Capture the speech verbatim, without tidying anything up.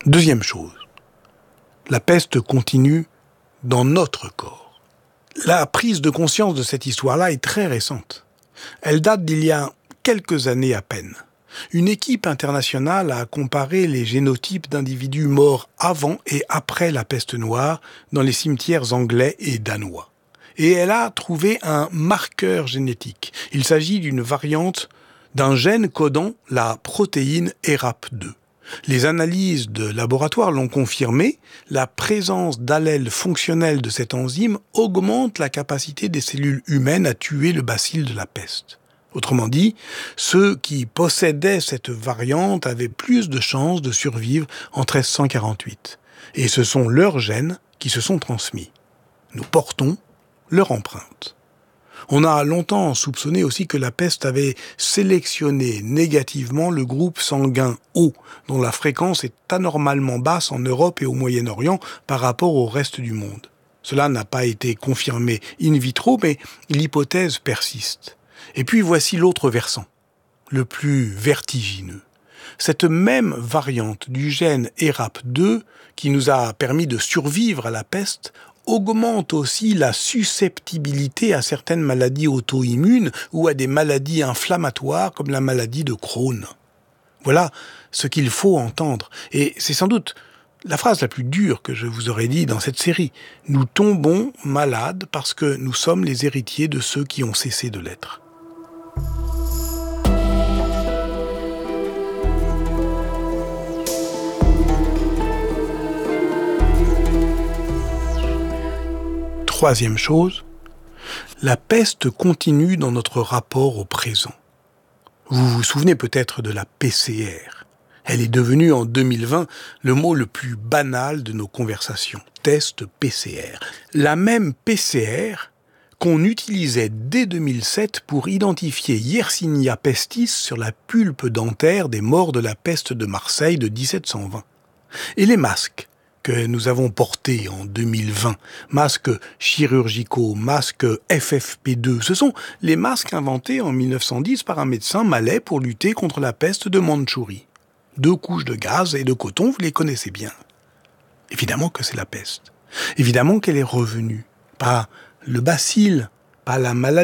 Deuxième chose, la peste continue dans notre corps. La prise de conscience de cette histoire-là est très récente. Elle date d'il y a quelques années à peine. Une équipe internationale a comparé les génotypes d'individus morts avant et après la peste noire dans les cimetières anglais et danois. Et elle a trouvé un marqueur génétique. Il s'agit d'une variante d'un gène codant la protéine E R A P deux. Les analyses de laboratoire l'ont confirmé, la présence d'allèles fonctionnels de cette enzyme augmente la capacité des cellules humaines à tuer le bacille de la peste. Autrement dit, ceux qui possédaient cette variante avaient plus de chances de survivre en treize cent quarante-huit. Et ce sont leurs gènes qui se sont transmis. Nous portons leur empreinte. On a longtemps soupçonné aussi que la peste avait sélectionné négativement le groupe sanguin O, dont la fréquence est anormalement basse en Europe et au Moyen-Orient par rapport au reste du monde. Cela n'a pas été confirmé in vitro, mais l'hypothèse persiste. Et puis voici l'autre versant, le plus vertigineux. Cette même variante du gène E R A P deux, qui nous a permis de survivre à la peste, augmente aussi la susceptibilité à certaines maladies auto-immunes ou à des maladies inflammatoires comme la maladie de Crohn. Voilà ce qu'il faut entendre. Et c'est sans doute la phrase la plus dure que je vous aurais dit dans cette série. Nous tombons malades parce que nous sommes les héritiers de ceux qui ont cessé de l'être. Troisième chose, la peste continue dans notre rapport au présent. Vous vous souvenez peut-être de la P C R. Elle est devenue en deux mille vingt le mot le plus banal de nos conversations. Test P C R. La même P C R qu'on utilisait dès deux mille sept pour identifier Yersinia pestis sur la pulpe dentaire des morts de la peste de Marseille de dix-sept cent vingt. Et les masques que nous avons portés en deux mille vingt, masques chirurgicaux, masques F F P deux, ce sont les masques inventés en mille neuf cent dix par un médecin malais pour lutter contre la peste de Mandchourie. Deux couches de gaz et de coton, vous les connaissez bien. Évidemment que c'est la peste. Évidemment qu'elle est revenue. Pas le bacille, pas la maladie.